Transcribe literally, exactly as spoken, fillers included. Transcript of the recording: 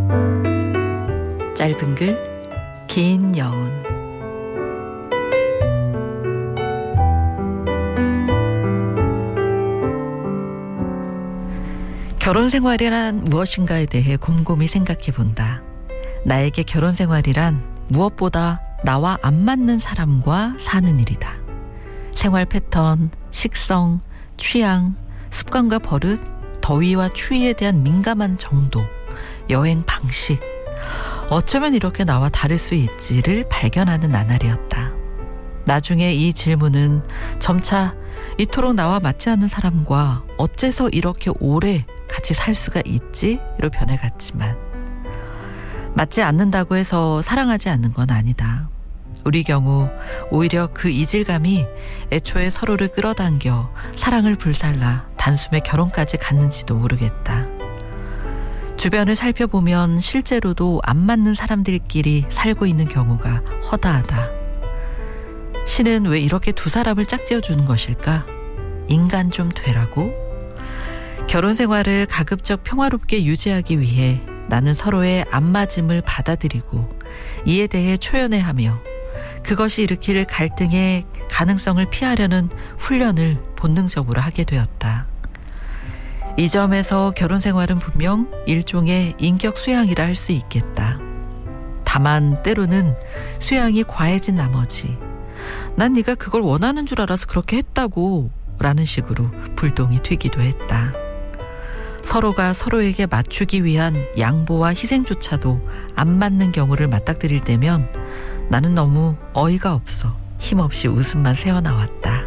짧은 글, 긴 여운. 결혼 생활이란 무엇인가에 대해 곰곰이 생각해 본다. 나에게 결혼 생활이란 무엇보다 나와 안 맞는 사람과 사는 일이다. 생활 패턴, 식성, 취향, 습관과 버릇, 더위와 추위에 대한 민감한 정도, 여행 방식, 어쩌면 이렇게 나와 다를 수 있지를 발견하는 나날이었다. 나중에 이 질문은 점차 이토록 나와 맞지 않는 사람과 어째서 이렇게 오래 같이 살 수가 있지로 변해갔지만, 맞지 않는다고 해서 사랑하지 않는 건 아니다. 우리 경우 오히려 그 이질감이 애초에 서로를 끌어당겨 사랑을 불살라 단숨에 결혼까지 갔는지도 모르겠다. 주변을 살펴보면 실제로도 안 맞는 사람들끼리 살고 있는 경우가 허다하다. 신은 왜 이렇게 두 사람을 짝지어 주는 것일까? 인간 좀 되라고? 결혼 생활을 가급적 평화롭게 유지하기 위해 나는 서로의 안 맞음을 받아들이고 이에 대해 초연해하며 그것이 일으킬 갈등의 가능성을 피하려는 훈련을 본능적으로 하게 되었다. 이 점에서 결혼 생활은 분명 일종의 인격 수양이라 할 수 있겠다. 다만 때로는 수양이 과해진 나머지 난 네가 그걸 원하는 줄 알아서 그렇게 했다고 라는 식으로 불똥이 튀기도 했다. 서로가 서로에게 맞추기 위한 양보와 희생조차도 안 맞는 경우를 맞닥뜨릴 때면 나는 너무 어이가 없어 힘없이 웃음만 새어나왔다.